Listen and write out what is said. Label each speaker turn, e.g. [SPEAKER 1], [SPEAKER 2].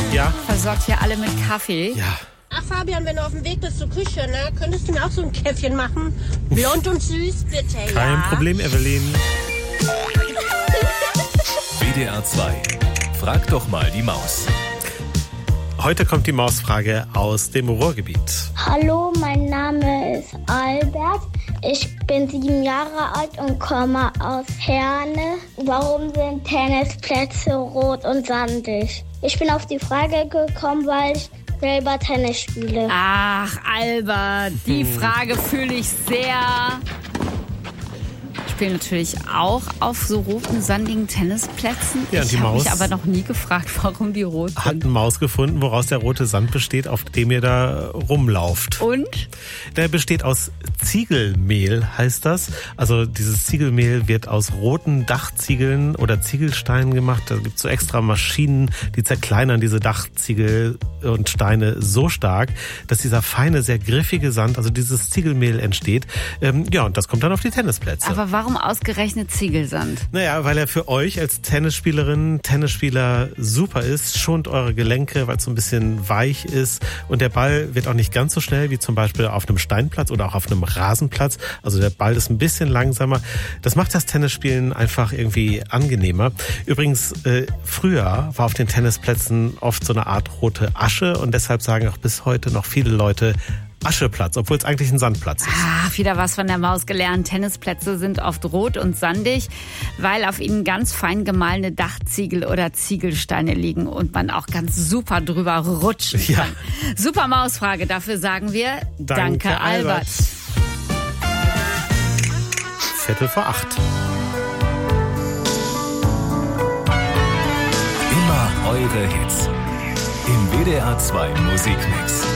[SPEAKER 1] Ja.
[SPEAKER 2] Versorgt hier alle mit Kaffee.
[SPEAKER 1] Ja.
[SPEAKER 3] Ach Fabian, wenn du auf dem Weg bist zur Küche, ne, könntest du mir auch so ein Käffchen machen? Blond und süß, bitte,
[SPEAKER 1] Kein Problem, Evelyn.
[SPEAKER 4] WDR 2. Frag doch mal die Maus.
[SPEAKER 1] Heute kommt die Mausfrage aus dem Ruhrgebiet.
[SPEAKER 5] Hallo, mein Name ist Albert. Ich bin 7 Jahre alt und komme aus Herne. Warum sind Tennisplätze rot und sandig? Ich bin auf die Frage gekommen, weil ich selber Tennis spiele.
[SPEAKER 2] Ach, Albert, die Frage fühle ich sehr. Ich spiele natürlich auch auf so roten, sandigen Tennisplätzen.
[SPEAKER 1] Ja, und die
[SPEAKER 2] ich habe
[SPEAKER 1] Maus
[SPEAKER 2] mich aber noch nie gefragt, warum die rot
[SPEAKER 1] hat
[SPEAKER 2] sind.
[SPEAKER 1] eine Maus gefunden, woraus der rote Sand besteht, auf dem ihr da rumlauft.
[SPEAKER 2] Und?
[SPEAKER 1] Der besteht aus Ziegelmehl, heißt das. Also dieses Ziegelmehl wird aus roten Dachziegeln oder Ziegelsteinen gemacht. Da gibt es so extra Maschinen, die zerkleinern diese Dachziegel und Steine so stark, dass dieser feine, sehr griffige Sand, also dieses Ziegelmehl entsteht. Ja, und das kommt dann auf die Tennisplätze.
[SPEAKER 2] Aber warum ausgerechnet Ziegelsand?
[SPEAKER 1] Naja, weil er für euch als Tennisspielerin, Tennisspieler super ist, schont eure Gelenke, weil es so ein bisschen weich ist und der Ball wird auch nicht ganz so schnell wie zum Beispiel auf einem Steinplatz oder auch auf einem Rasenplatz. Also der Ball ist ein bisschen langsamer. Das macht das Tennisspielen einfach irgendwie angenehmer. Übrigens, früher war auf den Tennisplätzen oft so eine Art rote Asche und deshalb sagen auch bis heute noch viele Leute Ascheplatz, obwohl es eigentlich ein Sandplatz ist.
[SPEAKER 2] Ah, wieder was von der Maus gelernt. Tennisplätze sind oft rot und sandig, weil auf ihnen ganz fein gemahlene Dachziegel oder Ziegelsteine liegen und man auch ganz super drüber rutschen kann. Super Mausfrage, dafür sagen wir Danke Albert.
[SPEAKER 1] 7:45.
[SPEAKER 4] Immer eure Hits. Im WDR 2 Musikmix.